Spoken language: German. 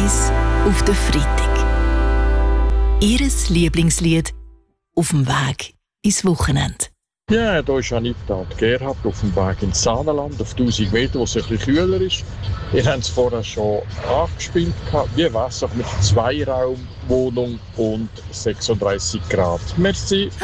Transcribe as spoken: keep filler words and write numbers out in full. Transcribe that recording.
eins auf den Freitag. Ihres Lieblingslied auf dem Weg ins Wochenende. Ja, hier ist Anita und Gerhard auf dem Weg ins Saanenland, auf tausend Meter, wo es ein bisschen kühler ist. Ihr habt es vorher schon angespielt. Wie wäre es mit Zweiraumwohnung und sechsunddreißig Grad? Merci.